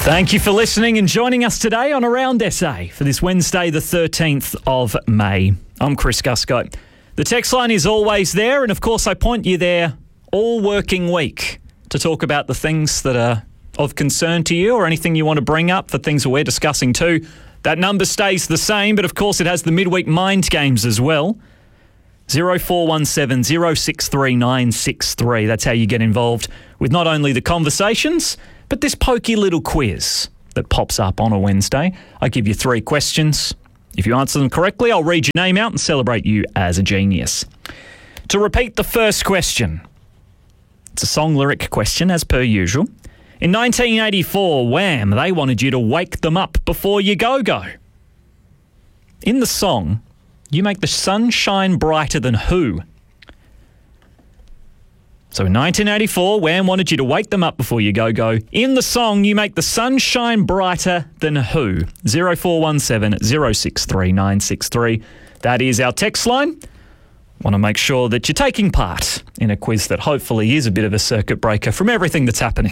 Thank you for listening and joining us today on Around SA for this Wednesday, the 13th of May. I'm Chris Guscoe. The text line is always there, and of course I point you there all working week to talk about the things that are of concern to you or anything you want to bring up, the things that we're discussing too. That number stays the same, but of course it has the midweek mind games as well. 0417 063 963. That's how you get involved with not only the conversations, but this pokey little quiz that pops up on a Wednesday. I give you 3 questions. If you answer them correctly, I'll read your name out and celebrate you as a genius. To repeat the first question, it's a song lyric question as per usual. In 1984, Wham! They wanted you to wake them up before you go-go. In the song, you make the sun shine brighter than who? So in 1984, Wham! Wanted you to wake them up before you go-go. In the song, you make the sun shine brighter than who? 0417 063 963. That is our text line. Want to make sure that you're taking part in a quiz that hopefully is a bit of a circuit breaker from everything that's happening.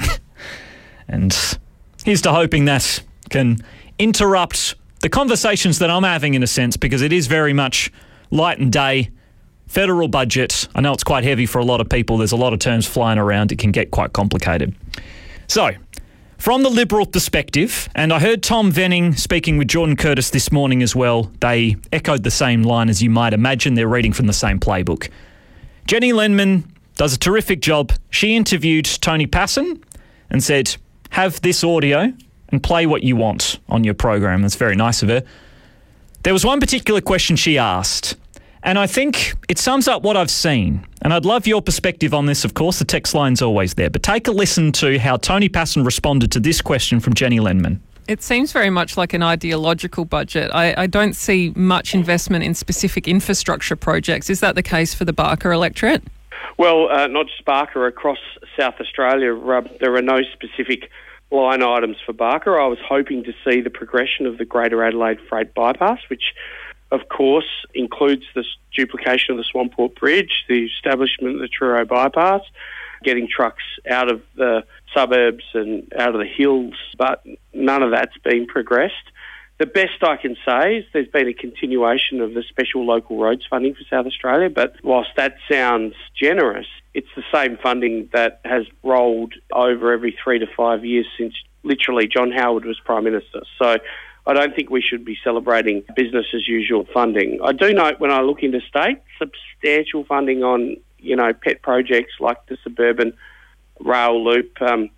And here's to hoping that can interrupt the conversations that I'm having in a sense, because it is very much light and day. Federal budget, I know it's quite heavy for a lot of people. There's a lot of terms flying around. It can get quite complicated. So, from the Liberal perspective, and I heard Tom Venning speaking with Jordan Curtis this morning as well, they echoed the same line as you might imagine. They're reading from the same playbook. Jenny Lenman does a terrific job. She interviewed Tony Passon and said, have this audio and play what you want on your program. That's very nice of her. There was one particular question she asked, and I think it sums up what I've seen. And I'd love your perspective on this, of course. The text line's always there. But take a listen to how Tony Passon responded to this question from Jenny Lenman. It seems very much like an ideological budget. I don't see much investment in specific infrastructure projects. Is that the case for the Barker electorate? Well, not just Barker. Across South Australia, there are no specific line items for Barker. I was hoping to see the progression of the Greater Adelaide Freight Bypass, which of course includes the duplication of the Swamport Bridge, the establishment of the Truro Bypass, getting trucks out of the suburbs and out of the hills, but none of that's been progressed. The best I can say is there's been a continuation of the special local roads funding for South Australia, but whilst that sounds generous, it's the same funding that has rolled over every 3 to 5 years since literally John Howard was Prime Minister. So I don't think we should be celebrating business as usual funding. I do note when I look into state, substantial funding on, pet projects like the suburban rail loop.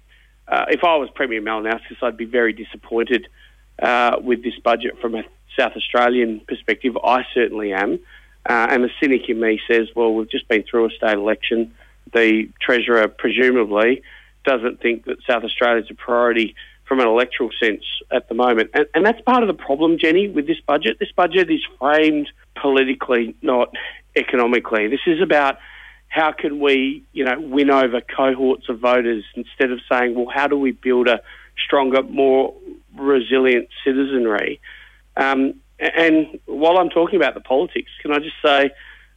If I was Premier Malinauskas, I'd be very disappointed with this budget from a South Australian perspective. I certainly am. And the cynic in me says, well, we've just been through a state election. The Treasurer presumably doesn't think that South Australia is a priority from an electoral sense at the moment. And that's part of the problem, Jenny, with this budget. This budget is framed politically, not economically. This is about how can we, win over cohorts of voters instead of saying, well, how do we build a stronger, more resilient citizenry? And while I'm talking about the politics, can I just say,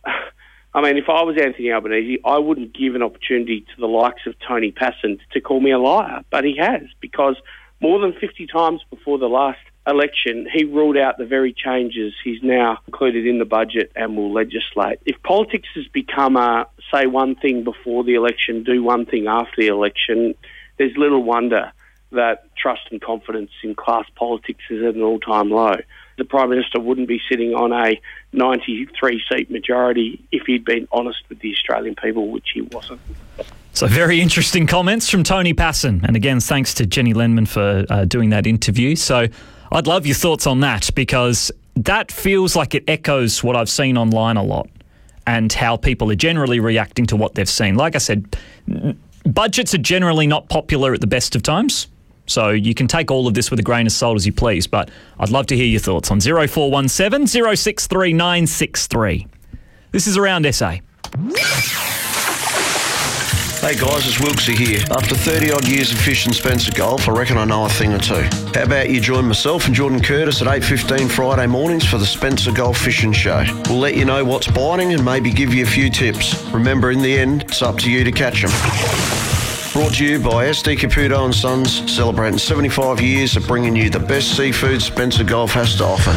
if I was Anthony Albanese, I wouldn't give an opportunity to the likes of Tony Passon to call me a liar, but he has, because more than 50 times before the last election, he ruled out the very changes he's now included in the budget and will legislate. If politics has become say one thing before the election, do one thing after the election, there's little wonder that trust and confidence in class politics is at an all-time low. The Prime Minister wouldn't be sitting on a 93-seat majority if he'd been honest with the Australian people, which he wasn't. So very interesting comments from Tony Passon. And again, thanks to Jenny Lenman for doing that interview. So I'd love your thoughts on that, because that feels like it echoes what I've seen online a lot and how people are generally reacting to what they've seen. Like I said, budgets are generally not popular at the best of times. So you can take all of this with a grain of salt as you please, but I'd love to hear your thoughts on 0417 063 963. This is Around SA. Hey guys, it's Wilksy here. After 30 odd years of fishing Spencer Golf, I reckon I know a thing or two. How about you join myself and Jordan Curtis at 8:15 Friday mornings for the Spencer Golf Fishing Show. We'll let you know what's biting and maybe give you a few tips. Remember, in the end, it's up to you to catch them. Brought to you by SD Caputo and Sons, celebrating 75 years of bringing you the best seafood Spencer Gulf has to offer.